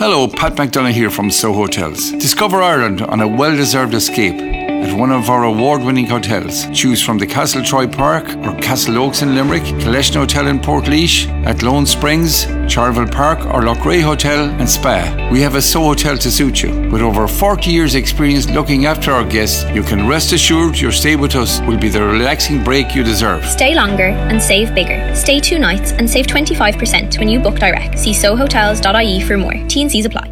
Hello, Pat McDonough here from Soho Hotels. Discover Ireland on a well-deserved escape at one of our award-winning hotels. Choose from the Castle Troy Park or Castle Oaks in Limerick, Collection Hotel in Portlaoise, at Lone Springs, Charleville Park or Loughrea Hotel and Spa. We have a Soho Hotel to suit you. With over 40 years experience looking after our guests, you can rest assured your stay with us will be the relaxing break you deserve. Stay longer and save bigger. Stay 2 nights and save 25% when you book direct. See sohotels.ie for more. T&Cs apply.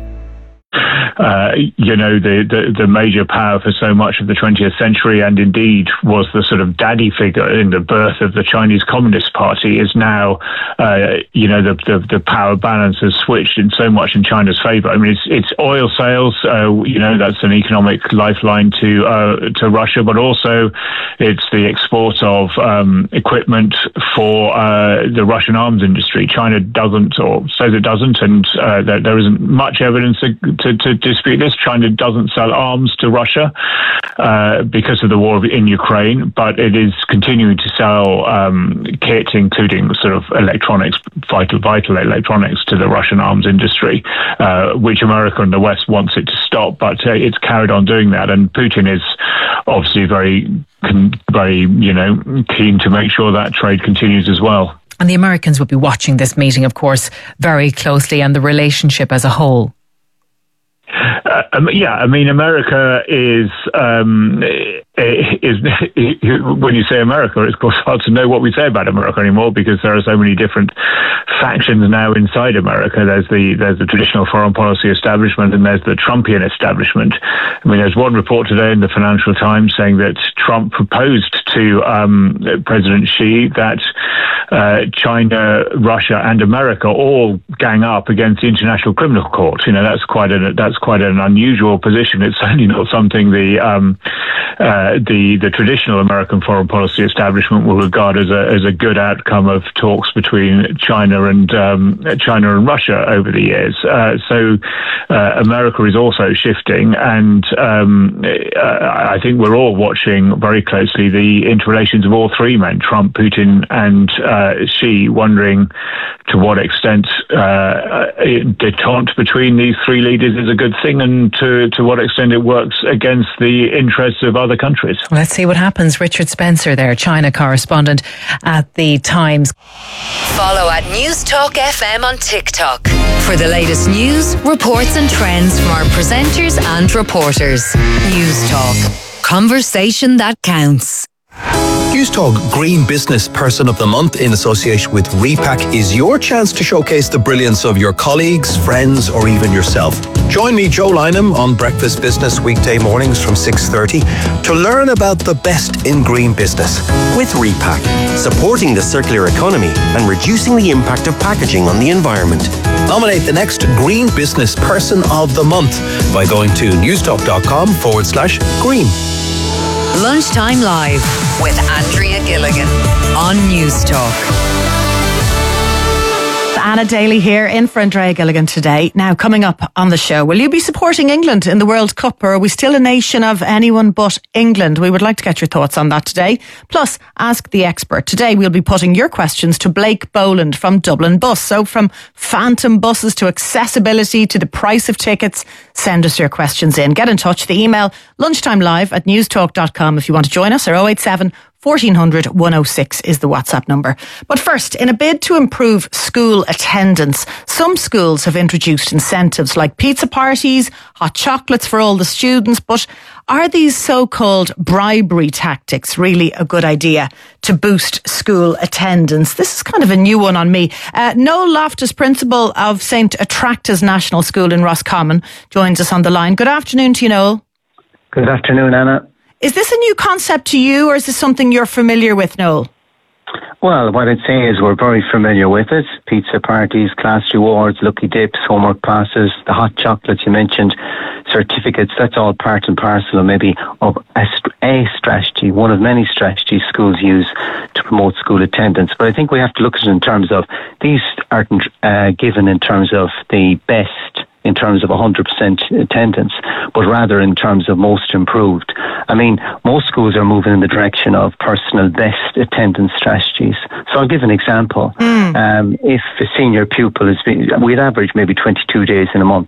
The major power for so much of the 20th century, and indeed was the sort of daddy figure in the birth of the Chinese Communist Party, is now, the power balance has switched in so much in China's favour. I mean, it's oil sales, that's an economic lifeline to Russia, but also it's the export of equipment for the Russian arms industry. China doesn't, or says it doesn't, and there isn't much evidence to dispute this. China doesn't sell arms to Russia because of the war in Ukraine, but it is continuing to sell kit, including sort of electronics, vital electronics, to the Russian arms industry, which America and the West wants it to stop, but it's carried on doing that. And Putin is obviously very keen to make sure that trade continues as well. And the Americans will be watching this meeting, of course, very closely, and the relationship as a whole. America is when you say America, it's of course hard to know what we say about America anymore, because there are so many different factions now inside America. There's the traditional foreign policy establishment, and there's the Trumpian establishment. I mean, there's one report today in the Financial Times saying that Trump proposed to President Xi that China, Russia, and America all gang up against the International Criminal Court. That's quite an unusual position. It's certainly not something the traditional American foreign policy establishment will regard as a good outcome of talks between China and Russia over the years. So America is also shifting, and I think we're all watching very closely the interrelations of all three men, Trump, Putin, and Xi, wondering to what extent détente between these three leaders is a good thing, and to what extent it works against the interests of other countries. Let's see what happens. Richard Spencer there, China correspondent at The Times. Follow at News Talk FM on TikTok for the latest news, reports and trends from our presenters and reporters. News Talk. Conversation that counts. News Talk Green Business Person of the Month, in association with Repack, is your chance to showcase the brilliance of your colleagues, friends, or even yourself. Join me, Joe Lynham, on Breakfast Business weekday mornings from 6:30 to learn about the best in green business. With Repack, supporting the circular economy and reducing the impact of packaging on the environment. Nominate the next Green Business Person of the Month by going to newstalk.com/green. Lunchtime Live with Andrea Gilligan on News Talk. Anna Daly here in for Andrea Gilligan today. Now, coming up on the show, will you be supporting England in the World Cup, or are we still a nation of anyone but England? We would like to get your thoughts on that today. Plus, Ask the Expert. Today we'll be putting your questions to Blake Boland from Dublin Bus. So from phantom buses to accessibility to the price of tickets, send us your questions in. Get in touch. The email lunchtimelive@newstalk.com if you want to join us, or 087 1400 106 is the WhatsApp number. But first, in a bid to improve school attendance, some schools have introduced incentives like pizza parties, hot chocolates for all the students. But are these so-called bribery tactics really a good idea to boost school attendance? This is kind of a new one on me. Noel Loftus, principal of St. Attracta's National School in Roscommon, joins us on the line. Good afternoon to you, Noel. Good afternoon, Anna. Is this a new concept to you, or is this something you're familiar with, Noel? Well, what I'd say is we're very familiar with it. Pizza parties, class rewards, lucky dips, homework classes, the hot chocolates you mentioned, certificates, that's all part and parcel of maybe of a strategy, one of many strategies schools use to promote school attendance. But I think we have to look at it in terms of these aren't given in terms of the best, in terms of 100% attendance, but rather in terms of most improved. I mean, most schools are moving in the direction of personal best attendance strategies. So I'll give an example. If a senior pupil we'd average maybe 22 days in a month.